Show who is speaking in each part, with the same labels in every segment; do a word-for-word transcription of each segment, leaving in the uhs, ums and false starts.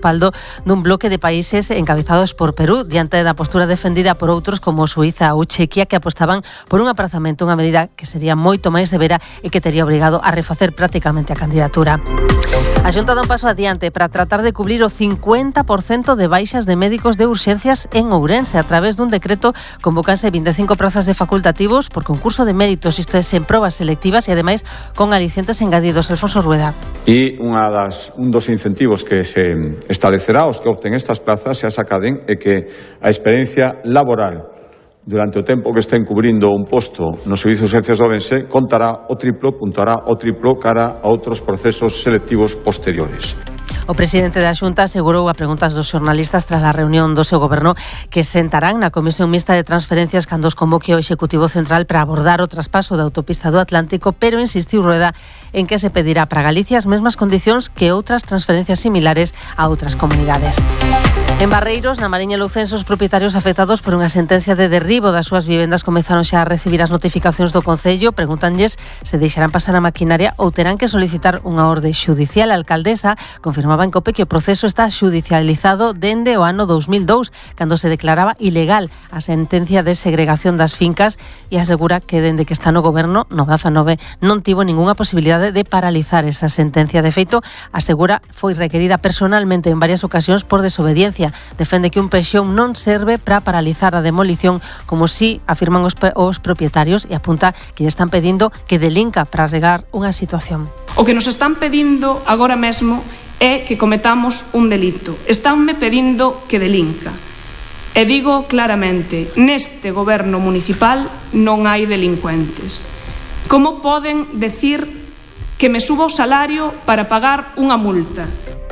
Speaker 1: respaldo dun bloque de países encabezados por Perú diante da postura defendida por outros como Suíza ou Chequia, que apostaban por un aprazamento, unha medida que sería moito máis severa e que tería obrigado a refacer prácticamente a candidatura. A Xunta dá un paso adiante para tratar de cubrir o cincuenta por cento de baixas de médicos de urxencias en Ourense. A través dun decreto convocanse vinte e cinco prazas de facultativos por concurso de méritos, isto é, sen probas selectivas e ademais con alicientes engadidos. Alfonso Rueda.
Speaker 2: E unha das, un dos incentivos que se establecerá aos que opten estas plazas se as acaden é que a experiencia laboral durante o tempo que estén cubrindo un posto no Servicio de Urxencias de Ourense contará o triplo, puntuará o triplo cara a outros procesos selectivos posteriores.
Speaker 1: O presidente da Xunta asegurou a preguntas dos xornalistas tras a reunión do seu goberno que sentarán na Comisión Mixta de Transferencias cando os convoque o Executivo Central para abordar o traspaso da autopista do Atlántico, pero insistiu Rueda en que se pedirá para Galicia as mesmas condicións que outras transferencias similares a outras comunidades. En Barreiros, na Mariña Lucense, os propietarios afectados por unha sentencia de derribo das súas vivendas comezaron xa a recibir as notificacións do Concello. Pregúntanlles se deixarán pasar a maquinaria ou terán que solicitar unha orde xudicial. A alcaldesa confirmaba en COPE que o proceso está xudicializado dende o ano dos mil dous, cando se declaraba ilegal a sentencia de segregación das fincas, e asegura que dende que está no goberno, no dezanove, non tivo ningunha posibilidade de paralizar esa sentencia. De feito, asegura foi requerida personalmente en varias ocasións por desobediencia. Defende que un pexón non serve para paralizar a demolición, como si afirman os, os propietarios, e apunta que lle están pedindo que delinca para arreglar unha situación.
Speaker 3: O que nos están pedindo agora mesmo é que cometamos un delito. Estánme pedindo que delinca. E digo claramente, neste goberno municipal non hai delincuentes. Como poden decir que me suba o salario para pagar unha multa?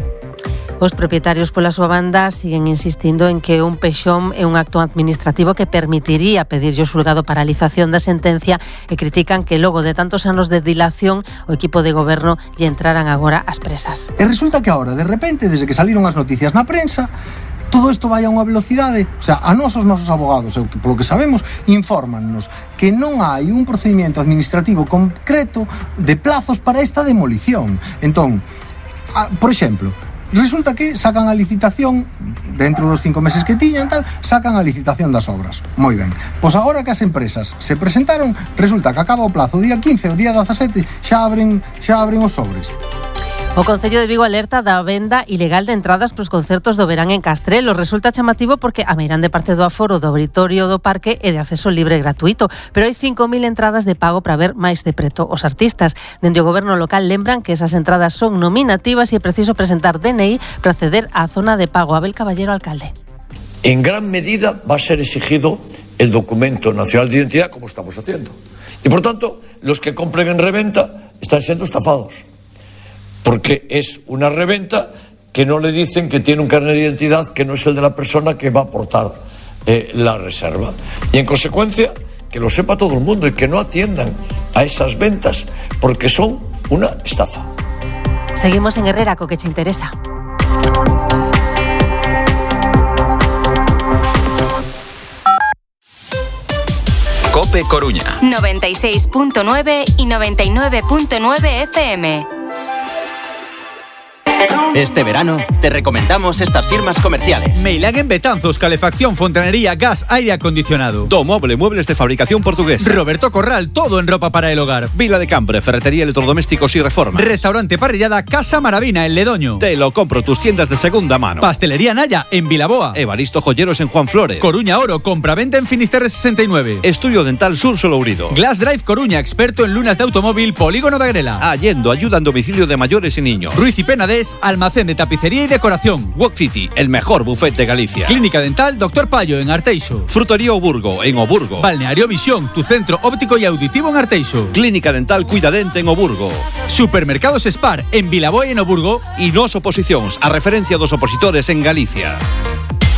Speaker 1: Os propietarios pola súa banda siguen insistindo en que un pexón é un acto administrativo que permitiría pedirlle ao xulgado paralización da sentencia e critican que logo de tantos anos de dilación o equipo de goberno lle entraran agora as presas.
Speaker 4: E resulta que agora, de repente, desde que saliron as noticias na prensa, todo isto vai a unha velocidade. O sea, a nosos nosos abogados, polo que sabemos, infórmannos que non hai un procedimento administrativo concreto de plazos para esta demolición. Entón, a, por exemplo, resulta que sacan a licitación dentro dos cinco meses que tiñan, tal, sacan a licitación das obras. Moi ben. Pois agora que as empresas se presentaron, resulta que acaba o plazo o día quince, o día dezasete, xa abren, xa abren os sobres.
Speaker 1: O Concello de Vigo alerta da venda ilegal de entradas pros concertos do verán en Castrelo. Resulta chamativo porque a meirán de parte do aforo do auditorio do parque e de acceso libre e gratuito, pero hai cinco mil entradas de pago para ver máis de preto os artistas. Dende o goberno local lembran que esas entradas son nominativas e é preciso presentar D N I para acceder á zona de pago. Abel Caballero, alcalde.
Speaker 5: En gran medida va a ser exigido el documento nacional de identidad, como estamos haciendo. Y por tanto, los que compren en reventa están siendo estafados. Porque es una reventa que no le dicen que tiene un carnet de identidad que no es el de la persona que va a aportar eh, la reserva. Y en consecuencia, que lo sepa todo el mundo y que no atiendan a esas ventas porque son una estafa.
Speaker 1: Seguimos en Herrera, co que te interesa.
Speaker 6: COPE Coruña.
Speaker 7: noventa y seis punto nueve y noventa y nueve punto nueve F M.
Speaker 6: Este verano te recomendamos estas firmas comerciales.
Speaker 8: Meilagen Betanzos, calefacción, fontanería, gas, aire acondicionado.
Speaker 9: Domoble, muebles de fabricación portuguesa.
Speaker 8: Roberto Corral, todo en ropa para el hogar.
Speaker 9: Vila de Cambre, ferretería, electrodomésticos y reforma.
Speaker 8: Restaurante parrillada Casa Maravina en Ledoño.
Speaker 9: Te lo compro, tus tiendas de segunda mano.
Speaker 8: Pastelería Naya en Vilaboa.
Speaker 9: Evaristo Joyeros en Juan Flores.
Speaker 8: Coruña Oro, compraventa en Finisterre sesenta y nueve.
Speaker 9: Estudio Dental Sur Solourido.
Speaker 8: Glass Drive Coruña, experto en lunas de automóvil, Polígono de Agrela.
Speaker 9: Allendo, ayuda en domicilio de mayores y niños.
Speaker 8: Ruiz y Penades, almacén de tapicería y decoración.
Speaker 9: Walk City, el mejor buffet de Galicia.
Speaker 8: Clínica Dental Doctor Payo en Arteixo.
Speaker 9: Frutería Oburgo en Oburgo.
Speaker 8: Balneario Visión, tu centro óptico y auditivo en Arteixo.
Speaker 9: Clínica Dental Cuidadente en Oburgo.
Speaker 8: Supermercados Spar en Vilaboa y en Oburgo.
Speaker 9: Y Nos Oposicións, a referencia dos opositores en Galicia.